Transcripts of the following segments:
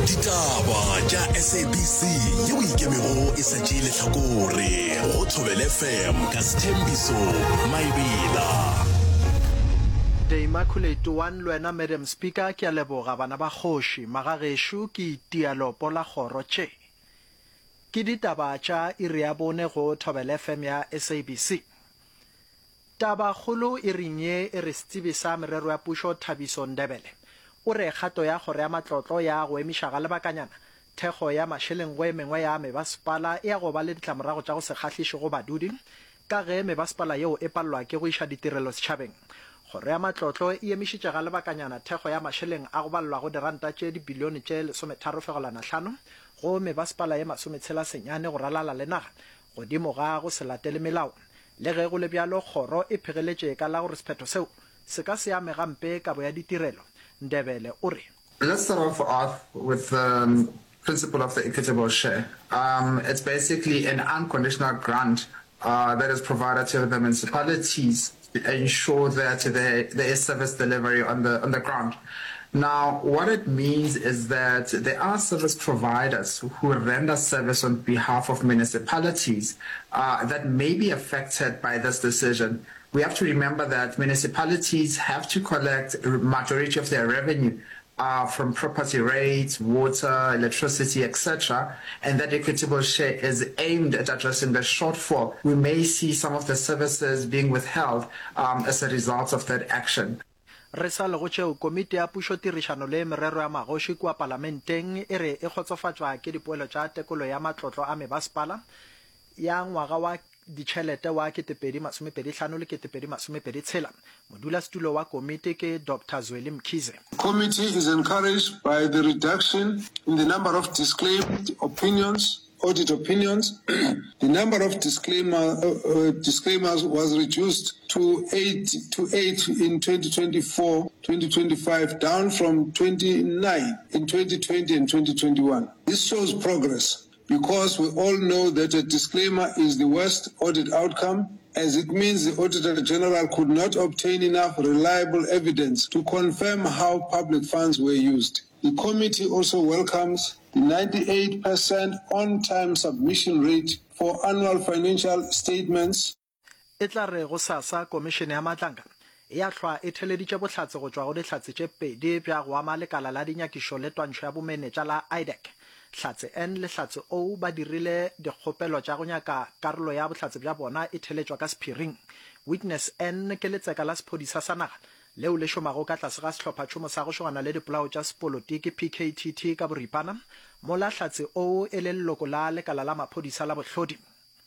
Ditaba tša SABC yeo ikemego e sa tšeile hlakore go Thobela FM ka Sthembiso Maibela. The Immaculate One lwena Madam Speaker ke a leboga bana ba kgoši magagesho ke itialo pola kgoro tše. Ke ditaba tša iri ya bone go Thobela FM ya SABC. Taba kgolo e rinye e re tsebisa merero ya pušo Thabiso Ndebele. O re kgato ya kgoro ya matlotlo ya go emiša ga lebakanyana thekgo ya mašhelengwe mengwe ya mebasepala e ya go ba le ditlamorago tša go se kgahliše go badudi ka ge mebasepala yeo e palelwa ke go iša ditirelo setšhabeng. Kgoro ya matlotlo e emišitše ga lebakanyana thekgo ya mašeleng a go balelwa go diranta tše dibilione tše 13.5 go mebasepala ye 60 go ralala le naga godimo ga go se latele melao. Le ge go le bjalo kgoro e phegeletše ka la gore sephetho seo se ka se ame gampe kabo ya ditirelo. Ndebele o re. Let's start off with the principle of the equitable share. It's basically an unconditional grant that is provided to the municipalities to ensure that there is service delivery on the ground. Now, what it means is that there are service providers who render service on behalf of municipalities that may be affected by this decision. We have to remember that municipalities have to collect a majority of their revenue from property rates, water, electricity, etc. And that equitable share is aimed at addressing the shortfall. We may see some of the services being withheld as a result of that action. Re sa le go tšeo komiti ya pušotirišano le merero ya magoši kua parlamenteng e re e kgotsofatšwa ke dipoelo tša tekolo ya matlotlo a mebasepala ya ngwaga wa ditšhelete wa 2025 le 2026. Modulasetulo wa komiti ke Dr. Zweli Mkhize. Committee is encouraged by the reduction in the number of disclaimed opinions, audit opinions. The number of disclaimers was reduced to 8 in 2024-2025, down from 29 in 2020 and 2021. This shows progress, because we all know that a disclaimer is the worst audit outcome, as it means the Auditor General could not obtain enough reliable evidence to confirm how public funds were used. The committee also welcomes the 98% on-time submission rate for annual financial statements. E tla re go sasa komishene ya matlanga e a hlwa e theleditše bohlatse go tšwa go dihlatse tše pedi bja go ama lekala la dinyakišo le twantšho ya bomenetša la IDEC. Hlatse N le Hlatse O ba dirile dikgopelo tša go nyaka karolo ya bohlatse bja bona e theletšwa ka sephiring. Witness N ke letseka la sephodisa sa naga leo le šomago ka tlase ga sehlophatšhomo sa go šogana le dipolao tša sepolotiki PKTT ka boripana mola Hlatse O e le leloko la lekala la maphodisa la bohlodi.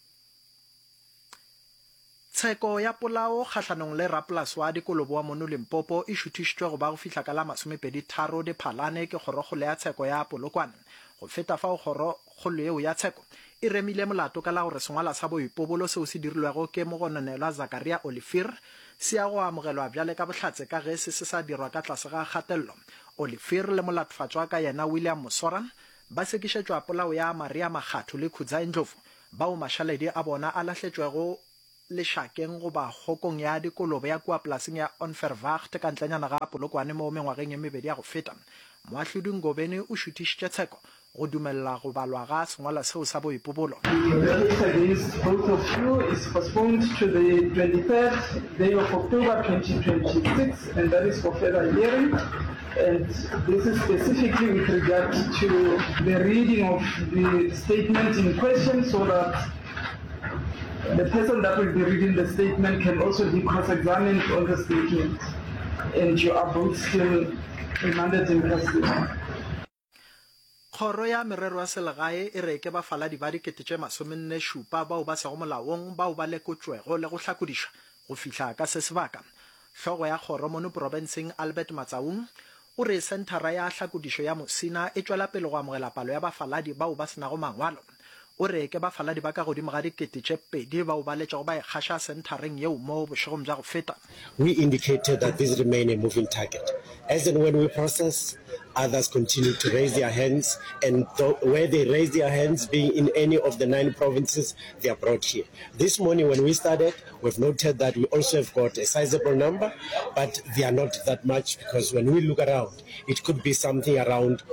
Tsheko ya polao kgahlanong le rapolasi wa dikolobo wa mono Limpopo e šuthišitšwe go ba go fihla ka la 23 Diphalane ke kgorokgolo ya tsheko ya Polokwane. Go feta fao kgorokgolo yeo ya tsheko e remile molato ka la gore sengwala sa boipobolo seo se dirilwego ke mogononelwa Zakaria Olifir se ya go amogelwa bjale ka bohlatse ka ge se sa dirwa ka tlase ga kgatelelo. Olifir le molatofatšwa ka yena William Mosora ba sekišetšwa polao ya Maria Makgatho le Khudza Ndlovu bao mašaledi a bona a lahletšwego lešakeng go ba kgokong ya dikolobo ya kua polaseng ya Onverwacht ka ntlenyana ga Polokwane mo mengwageng ye mebedi ya go feta. Moahlodi Ngobeni o šuthišitše tsheko go dumelela go balwa ga sengwala seo sa boipobolo. The case against both of you is postponed to the 23rd day of October 2026, and that is for further hearing. And this is specifically with regard to the reading of the statement in question, so that the person that will be reading the statement can also be cross-examined on the statement, and you are both still remanded in custody. Kgoro ya merero ya selegae e re ke bafaladi ba 47 bao ba sego molaong bao ba lekotšwego le go hlakodišwa go fihla ka se sebaka. Hlogo ya kgoro mono provinceng Albert Matsaung o re senthara ya hlakodišo ya Mosina e tšwela pele go amogela palo ya bafaladi bao ba senago mangwalo. O re ke bafaladi ba ka godimo ga 2,000 bao ba letša go ba ekgaša senthareng yeo mo bošegong bja go feta. We indicated that this remain a moving target. As and when we process, others continue to raise their hands, and where they raise their hands, being in any of the 9 provinces, they are brought here. This morning when we started, we've noted that we also have got a sizable number, but they are not that much, because when we look around, it could be something around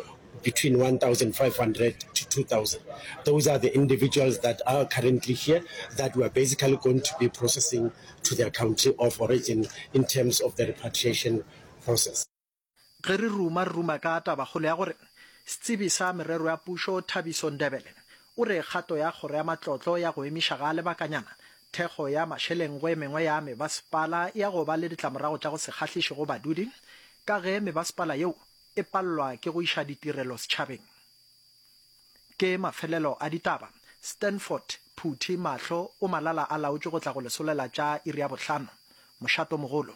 between 1,500 to 2,000. Those are the individuals that are currently here that we are basically going to be processing to their country of origin in terms of the repatriation process. Ge re ruma ka tabagolo ya gore setsebi sa merero ya pušo Thabiso Ndebele o re kgato ya kgoro ya matlotlo ya go emiša ga lebakanyana thekgo ya mašheleng e mengwe ya mebasepala ya go ba le ditlamorago tša go se kgahlhiše go badudi ka ge mebasepala yeo e pallwa ke go iša ditirelo setšhabeng. Ke mafelelo a ditaba, Stanford Phuthi Mahlo o malala a laotše go tla go lesolela tša iri ya bohlano, mošato mogolo.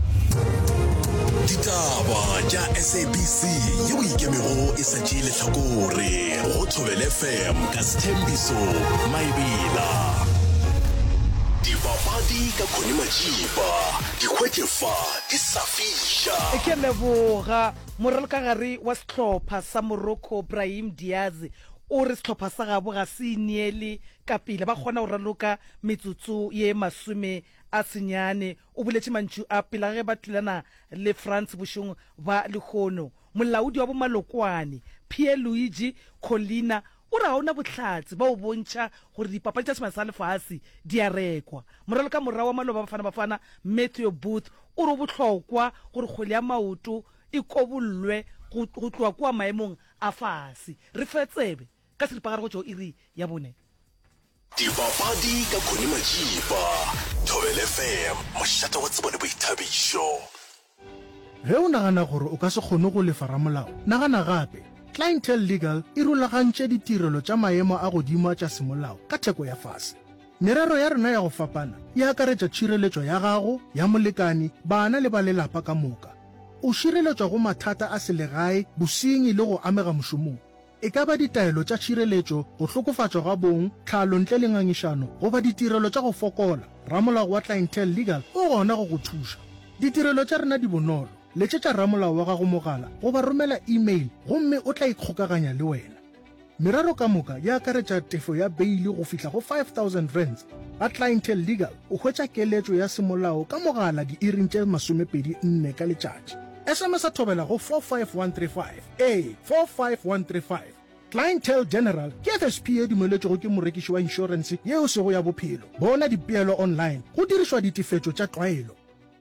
Ditaba tša SABC yeo ikemego e sa tšee lehlakore go Thobela FM ka Sthembiso Maebela. Dipapadi ka Khone Majiba, dikgwetlefa di sa fiša. E ke leboga moralokagare wa sehlopha sa Morocco Brahim Diaz o re sehlopha sa gabo ga se ineele ka pele ba kgona go raloka metsotso ye 10 a senyane. O boletše mantšu a pela ge ba thulana le France bošong ba lekgono. Molaodi wa bomalokwane Pierre Luigi Collina o ra ona bohlatse ba o bontšha gore dipapadi tša semane sa lefase di a rekwa. Moralo ka morao wa maloba bafana Matthew Booth o re bohlokwa gore kgwele ya maoto e kobollwe go tloa kwa maemong a fase. Re fe tsebe ka seripagare go tšo iri ya bone. Dipapadi ka Khone Majiba, Thobela FM, mošata wa tsebo le boithabišo. Ge o nagana gore o ka se kgone go lefa ramolao, nagana gape. Clientele Legal e rulagantše ditirelo tša maemo a godimo tša semolao ka theko ya fase. Merero ya rena ya go fapana e akaretša tšhireletšo ya gago, ya molekani, bana le ba lelapa ka moka. O šireletšwa go mathata a selegae, bosenyi le go amega mošomong. E ka ba ditaelo tša tšhireletšo, go hlokofatšwa ga bong, tlhalo ntle le ngangišano, go ba ditirelo tša go fokola. Ramolao wa Clientele Legal o gona go go thuša. Ditirelo tša rena di bonolo. Letšetša ramolao wa gago mogala go ba romela email gomme o tla ikgokaganya le wena. Merero ka moka ya akaretša tefo ya beili go fihla go 5,000 rands. Ga Clientele Legal o hwetša keletšo ya semolao ka mogala diiring tše 24 ka letšatši. SMS a thobela go 45135 45135. Clientele General ke FSP e dumeletšego ke morekiši wa inšorense yeo sego ya bophelo. Bona dipeelo online go dirišwa ditefetšo tša tlwaelo.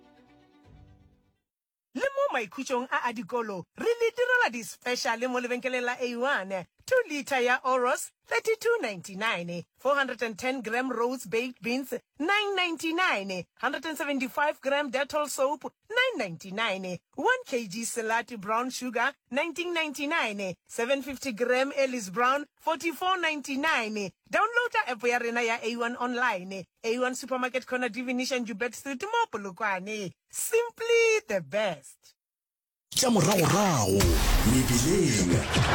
Le mo maikhutšong a dikolo re le direla di-special mo lebenkeleng la A1 2 liter ya Oros 32.99, 410 gram rose baked beans 9.99, 175 gram Dettol soap 9.99, 1 kg Selati brown sugar 19.99, 750 gram Ellis Brown 44.99. Download the app ya rena ya A1 online, A1 Supermarket Corner Divination Jubek Street mo Polokwane. Simply the best. Tša moragorago mebileng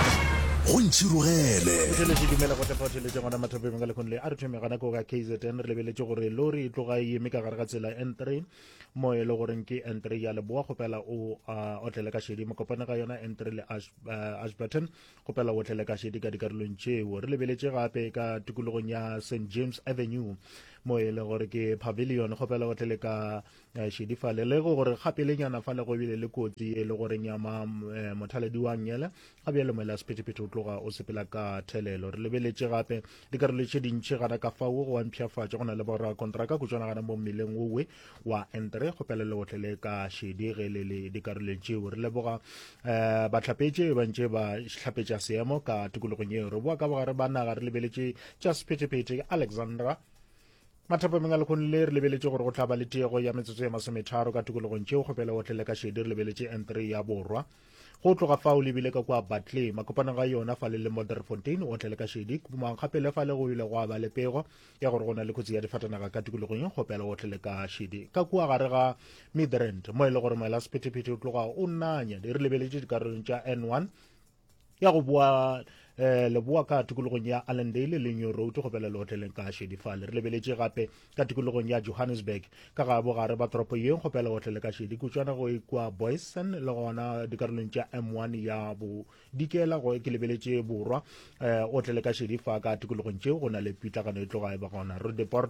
go ntšhirogele. Tšhelete dumela go tefa tšhelete ngwana mathapeng ka lekgonle a re thomegana ko ka KZN re lebeletše gore lori e tloga e eme ka gare ga tsela N3 mo e le goreng ke N3 ya Leboa gopela o otlele ka šedi mokopana ga yona N3 le Ashburton gopela o otlele ka šedi ka dikarolong tšeo. Re lebeletše gape ka tikologong ya St James Avenue mo e le gore ke Pavilion gopela o otlele ka šedi fale le gore gape le nyana fale go bile le kotsi e le gore nyama mothaledi wa nyele gape le moela sephetephethe o tloga o sepela ka thelelo. Re lebeletše gape dikarolo tše dintši gana ka fao go mpšhafatša go na le bora kontraka go tswana gana mo mmileng owe wa N3 gopela le otlele ka šedi ge le dikarolo tšeo. Re leboga batlhapetše bantše ba hlapetša seemo ka tikologong eo. Re boa ka bogare ba naga re lebeletše tša sephetephethe Alexandra mathapameng a lekgone le re lebeletše gore go tlhaba le tiego ya metsotso ya 30 ka tikologong tšeo gopela otlele ka šedi. Re lebeletše N3 ya borwa go tloga fao lebile ka kwa Bartley makopana ga yona fa le Modderfontein o tlele ka šedi gape le fa le go ile go aba le pego ya gore go na le kotsi ya difatanaga ka tikologong gopela o tlele ka šedi ka kua gare ga Midrand mo e le gore moela sephetephethe o tloga o nanya. Re lebeletše dikarolong tša N1 ya go boa leboa ka tikologong ya Allendale le New Road gopela le hoteleng ka šedi fale. Re lebeletše gape ka tikologong ya Johannesburg ka ga bogare ba toropo yeng gopela hotele ka šedi kutswana go ikwa Boysen le gona dikarolong tša M1 ya bo dikela go ke lebeletše borwa hotlele ka šedi fa ka tikologong tšeo go na le pitlagano e tloga e ba gona Roodepoort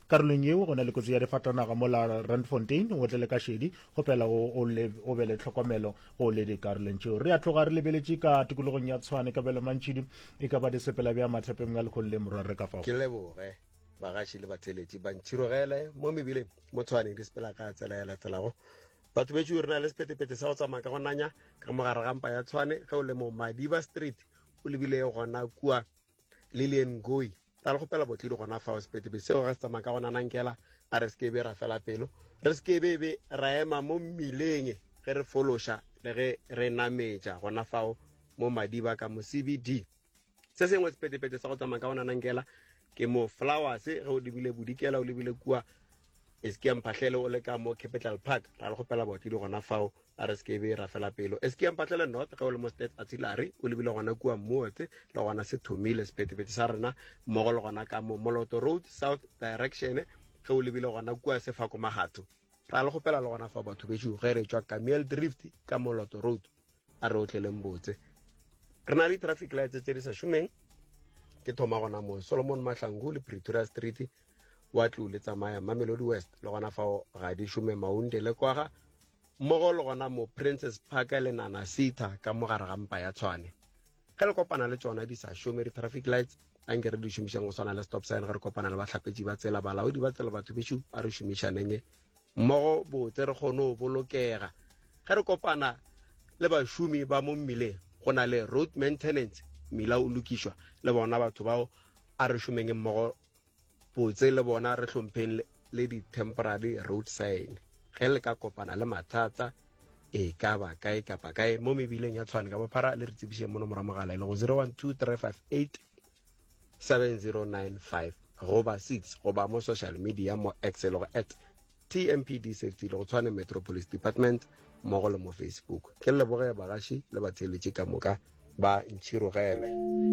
karolong eo go na le kotsi ya difatanaga mo la Randfontein o tlele ka shedi go pela o be le tlhokomelo go le dikarolong tseo re a tloga re lebeletše ka tikologong ya Tshwane ka belo mantšhidi e ka ba disepela bja mathapeng ga lekgolo le morwa re ka fao ke leboge bagaši le batheletši ba ntšhirogele mo mebileng mo Tshwane di sepela ka tsela ya latelago batho betšo re na le sepetepete sa go tsamaya ka go nanya ka mogare ga mpa ya Tshwane ge o le mo Madiba Street o lebile gona kua Lillian Goi ta le gopela botlile gona fao sepetepete seo ga se tsamaya ka go nanankela a re se be ra fela pelo re se be ra ema mo mmileng ge re fološa le ge re nametša gona fao mo Madiba ka mo CBD se sengwe sepetepete sa go tsamaya ka go nanankela ke mo Flowers ge o lebile bodikela o lebile kua Eskiam Patlele o le ka mo Capital Park ra le gopela botlile gona fao a re se be ra fela pelo Eskiam Patlele North ge o le mo State Artillery o lebile gona kua Mootse le gona se thomile sepetepete sa rena mmogo le gona ka mo Moloto Road South Direction ge o lebile gona kua Sefako Magatho ra le gopela le gona fao batho betšo ge re tšwa Camel Drift ka Moloto Road a re o tleleng botse re na le traffic lights tse di sa šomeng ke thoma gona mo Solomon Mahlangu le Pretoria Street wa tlole tsamaya Mamelodi West le gona fao ga di šome Maunde le kwaga mmogo le gona mo Princess Park le Nana Sita ka mogare ga mpa ya Tshwane ge le kopana le tsona di sa šome di traffic lights a nke re di šomišang go swana le stop sign ge re kopana le batlhapetši ba tsela balaodi ba tsela batho bešo a re šomišaneng mmogo botse re kgone go bolokega ge re kopana le bašomi ba mo mmileng go na le road maintenance mmila o lokišwa le bona batho bao a re šomeng mmogo botse le bona re hlompheng le di-temporary road sign ge le ka kopana le mathata e ka ba kae kapa kae mo mebileng ya Tshwane ka bophara le re tsebiše mo nomoro mogala le go 0123587095 goba 6 goba mo social media mo X le go @TMPD Safety le go Tshwane Metropolis Department mmogo le mo Facebook ke leboge bagaši le batheletši ka moka ba ntšhirogele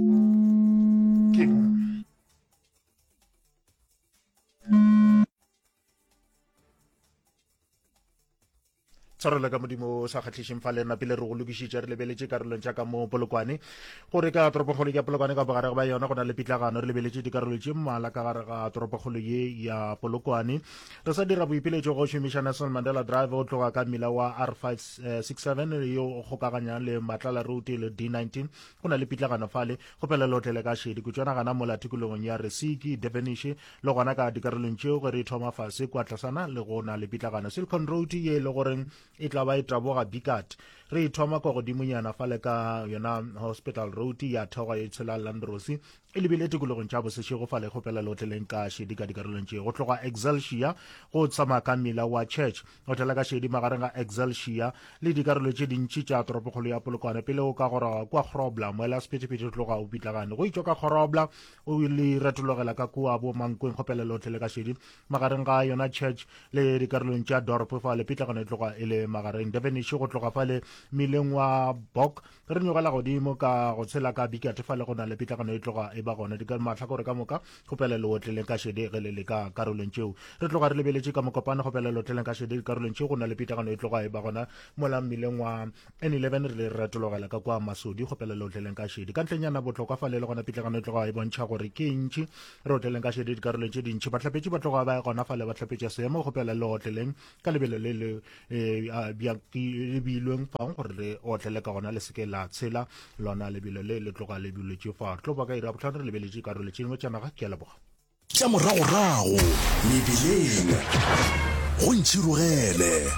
tshwarela ka modimo sa kgatlhišeng fa le nna pele re go lokišitše re lebeletše karolong tša ka mo Polokwane gore ka toropokgolo ya Polokwane ka bogare ba yona go na le pitlagano re lebeletše dikarolo tše mmala ka gare ga toropokgolo ye ya Polokwane re sa dira boipiletšo go šomiša Nelson Mandela Drive o tloga ka mmila wa R567 yo o kgokaganyang le Matlala Road le D19 go na le pitlagano fale go pela lotlele ka šedi ko tswana gana mola tikologong ya Resiki Devenish le gona ka dikarolong tšeo ge re thoma fase kwa tlasana le go na le pitlagano Silicon Road ye le goreng e tla ba e taboga Bikat re thoma kwa godimonyana fale ka yona Hospital Road ya thoga e tshela Landrosi e lebile tikologong tša bosešego fale kgopela lotleleng ka šedi ka dikarolong tše go tloga Excelsior go tsama ka mmila wa Church go tlela ka šedi magareng ga Excelsior le dikarolo tše dintši tša toropokgolo ya Polokwane pele o ka gora kwa Grobla moela sepetepete tloga o pitlagane go itšwa ka Grobla o le retologela ka kua bo Mankweng kgopela lotlele ka šedi magareng ga yona Church le dikarolong tša Dorp fale pitlagane tloga e le magareng Devenish go tloga fale mileng wa Bok re nyogela godimo ka go tshela ka Bikat fale go na le pitlagano e tloga e ba gona di ka matlhakore ka moka kgopela le otleleng ka šedi ge le le ka karolong tšeo re tloga re lebeletše ka mokopana kgopela le otleleng ka šedi karolong tšeo go na le pitlagano e tloga e ba gona mola mmileng wa N11 re le retologela ka kwa Masodi kgopela le otleleng ka šedi ka ntlenyana botlhokwa fale le gona pitlagano e tloga e bontšha gore ke ntši re otleleng ka šedi dikarolong tše dintši batlhapetši ba tloga ba gona fale batlhapetša seemo kgopela le otleleng ka lebelo le le beilweng fang gore re otlele ka gona le seke la tshela lona lebelo le le tloga le bilwetše fa tlo ba ka ira botlhano re lebeletše karolo tše dingwe tša naga ke a leboga tša moragorago mebileng go ntšhirogele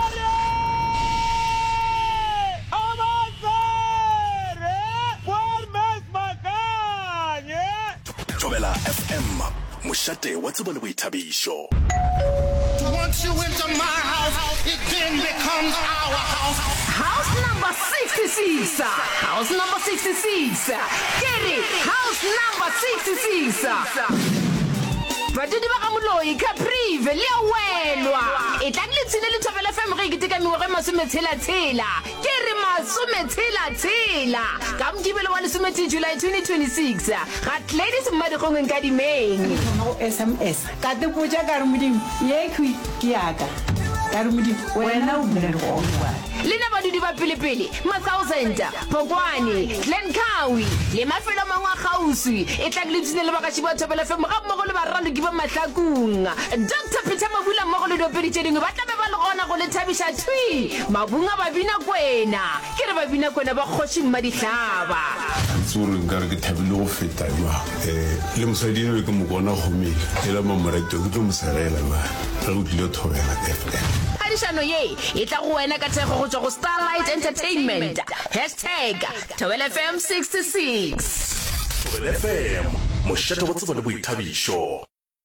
Thobela FM mošate wa tsebo le boithabišo. Once you enter my house, it then becomes our house. House number 66. House number 66. Get it? House number 66. Badudi ba gamoloi Caprive le welwa e tla le tsine le Thobela FM re kiteka miwa ga masometshela ke re masometshela ka mgibelo wa lesometi July 2026 ga ladies madikong nka dimeng SMS ka te potsa ka re modimo ye ke yaka ka re modimo wena o bule go wa le na badudi ba pelepele Masausenta Pokwane Glencoe le mafelo mangwa gausi e tla le tsine le bakashi ba Thobela FM ga mmogo le baralo ke ba Mahlakung Dr Peter Mabula mmogo le dopedi tsheding ba tla be ba le gona go le thabisha thui mabunga ba bina kwena ke re ba bina kwena ba khoshi mmadihlaba tsoro nka re ke thabile go feta jwa le mosadine le ke mo bona go mela e la mamoreto ke tlo mo serela ba re go tlile Thobela FM Adishano ye e tla go wena ka thego go tswa go Starlight Entertainment #Thobela FM 66 Thobela FM mošate go tseba le boithabišo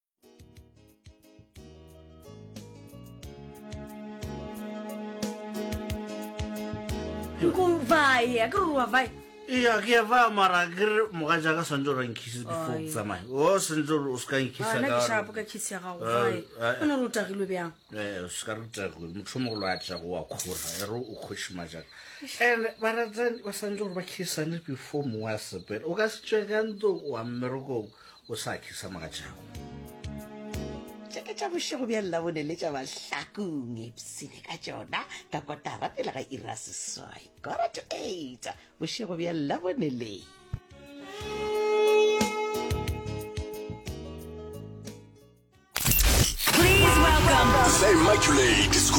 Vai, a grua vai. Iya ke va mara gre moga jaga sanjo rankisi before tsamai o sanjo o ska nkisa ka ke shapo ka kitsi ga go vai o ne ruta gilwe bjang o ska ruta go mothomo go lwatsa go wa khura ero o khoshima jaga and baratsan wa sanjo ba kisane before mo wa sepela o ka se tshegando wa mmeroko o sa kisa magatsha tša bošego bja labone le tša Mahlakung epsene ka tšona ka kotara pele ga ira seswai 8 bošego bja labone le Please welcome the Immaculate